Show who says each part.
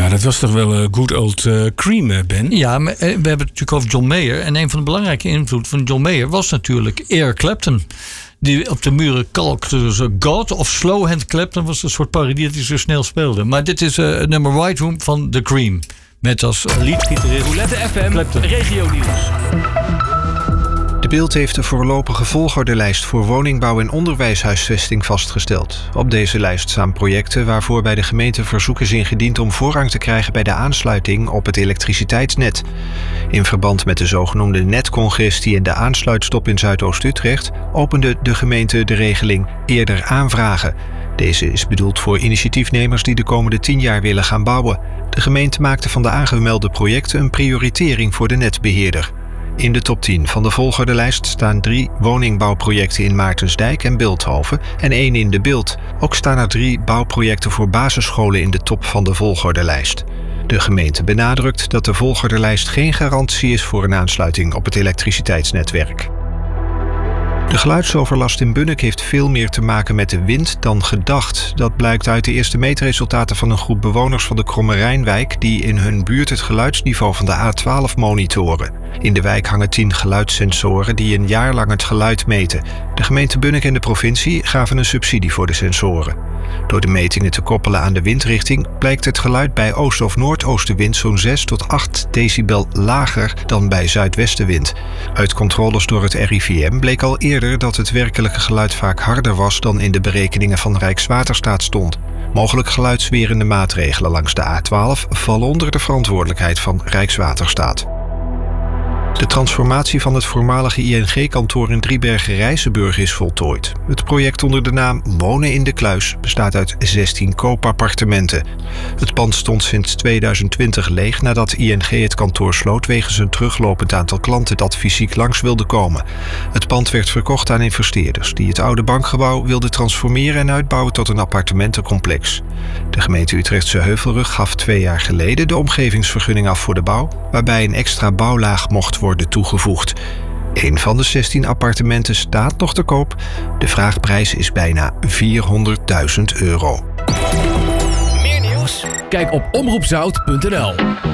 Speaker 1: dat was toch wel good old cream, Ben?
Speaker 2: Ja, maar we hebben het natuurlijk over John Mayer. En een van de belangrijke invloeden van John Mayer was natuurlijk Eric Clapton. Die op de muren kalkte. Dus God of Slowhand Clapton was een soort parodie dat hij zo snel speelde. Maar dit is nummer White Room van The Cream. Met als leadgitarist
Speaker 3: Roulette FM,
Speaker 2: Clapton.
Speaker 3: Regio Nieuws.
Speaker 4: De Bild heeft de voorlopige volgordelijst voor woningbouw en onderwijshuisvesting vastgesteld. Op deze lijst staan projecten waarvoor bij de gemeente verzoek is ingediend om voorrang te krijgen bij de aansluiting op het elektriciteitsnet. In verband met de zogenoemde netcongestie en de aansluitstop in Zuidoost-Utrecht opende de gemeente de regeling eerder aanvragen. Deze is bedoeld voor initiatiefnemers die de komende 10 jaar willen gaan bouwen. De gemeente maakte van de aangemelde projecten een prioritering voor de netbeheerder. In de top 10 van de volgordelijst staan 3 woningbouwprojecten in Maartensdijk en Bilthoven en 1 in de Bilt. Ook staan er 3 bouwprojecten voor basisscholen in de top van de volgordelijst. De gemeente benadrukt dat de volgordelijst geen garantie is voor een aansluiting op het elektriciteitsnetwerk. De geluidsoverlast in Bunnik heeft veel meer te maken met de wind dan gedacht. Dat blijkt uit de eerste meetresultaten van een groep bewoners van de Kromme Rijnwijk die in hun buurt het geluidsniveau van de A12 monitoren. In de wijk hangen 10 geluidssensoren die een jaar lang het geluid meten. De gemeente Bunnik en de provincie gaven een subsidie voor de sensoren. Door de metingen te koppelen aan de windrichting blijkt het geluid bij oost- of noordoostenwind zo'n 6 tot 8 decibel lager dan bij zuidwestenwind. Uit controles door het RIVM bleek al eerder dat het werkelijke geluid vaak harder was dan in de berekeningen van Rijkswaterstaat stond. Mogelijk geluidswerende maatregelen langs de A12 vallen onder de verantwoordelijkheid van Rijkswaterstaat. De transformatie van het voormalige ING-kantoor in Driebergen-Rijsenburg is voltooid. Het project onder de naam Wonen in de Kluis bestaat uit 16 koopappartementen. Het pand stond sinds 2020 leeg nadat ING het kantoor sloot wegens een teruglopend aantal klanten dat fysiek langs wilde komen. Het pand werd verkocht aan investeerders die het oude bankgebouw wilden transformeren en uitbouwen tot een appartementencomplex. De gemeente Utrechtse Heuvelrug gaf 2 jaar geleden de omgevingsvergunning af voor de bouw, waarbij een extra bouwlaag mocht worden toegevoegd. Een van de 16 appartementen staat nog te koop. De vraagprijs is bijna €400.000.
Speaker 3: Meer nieuws? Kijk op omroepzout.nl.